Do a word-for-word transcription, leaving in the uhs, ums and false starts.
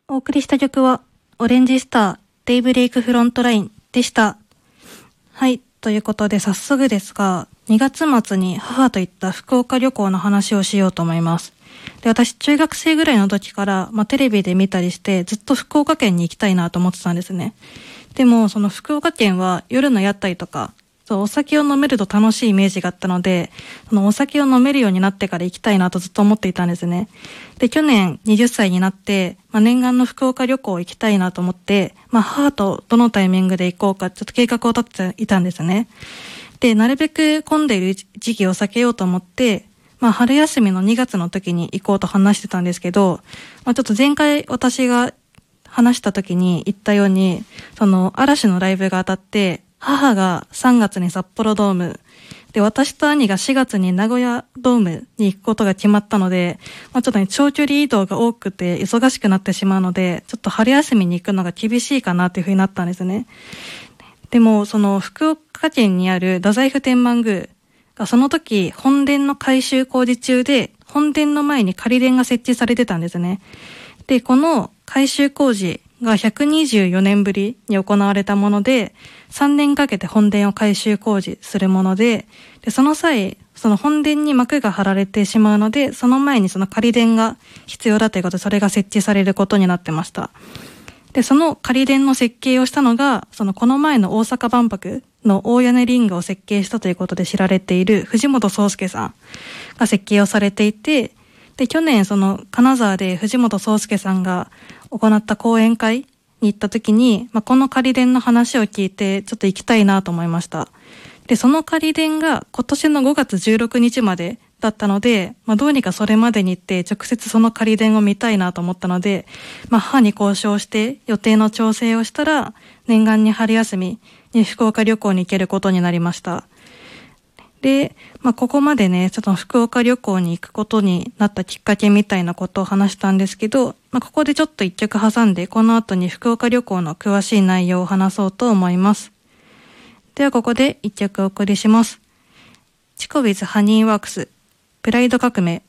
お送りした曲はオレンジスターデイブレイクフロントラインでした。はい、ということで早速ですが、にがつ末に母と行った福岡旅行の話をしようと思います。で、私中学生ぐらいの時から、まあ、テレビで見たりしてずっと福岡県に行きたいなと思ってたんですね。でもその福岡県は夜の屋台とかそうお酒を飲めると楽しいイメージがあったので、そのお酒を飲めるようになってから行きたいなとずっと思っていたんですね。で、去年はたちになって、まあ、念願の福岡旅行行きたいなと思って、まあ、母とどのタイミングで行こうかちょっと計画を立てていたんですね。で、なるべく混んでいる時期を避けようと思って、まあ、春休みのにがつの時に行こうと話してたんですけど、まあ、ちょっと前回私が話した時に言ったように、その嵐のライブが当たって、母がさんがつに札幌ドームで、私と兄がしがつに名古屋ドームに行くことが決まったので、まあ、ちょっとね長距離移動が多くて忙しくなってしまうので、ちょっと春休みに行くのが厳しいかなというふうになったんですね。でもその福岡県にある太宰府天満宮がその時本殿の改修工事中で、本殿の前に仮殿が設置されてたんですね。で、この改修工事がひゃくにじゅうよねんぶりに行われたもので、さんねんかけて本殿を改修工事するもので、でその際その本殿に幕が張られてしまうので、その前にその仮殿が必要だということで、それが設置されることになってました。で、その仮殿の設計をしたのが、そのこの前の大阪万博の大屋根リングを設計したということで知られている藤本壮介さんが設計をされていて、で、去年その金沢で藤本壮介さんが行った講演会に行った時に、まあ、この仮殿の話を聞いてちょっと行きたいなと思いました。で、その仮殿が今年のごがつじゅうろくにちまでだったので、まあ、どうにかそれまでに行って直接その仮殿を見たいなと思ったので、まあ、母に交渉して予定の調整をしたら、念願に春休みに福岡旅行に行けることになりました。で、まあ、ここまでね、ちょっと福岡旅行に行くことになったきっかけみたいなことを話したんですけど、まあ、ここでちょっと一曲挟んで、この後に福岡旅行の詳しい内容を話そうと思います。ではここで一曲お送りします。チコビズハニーワークス、プライド革命。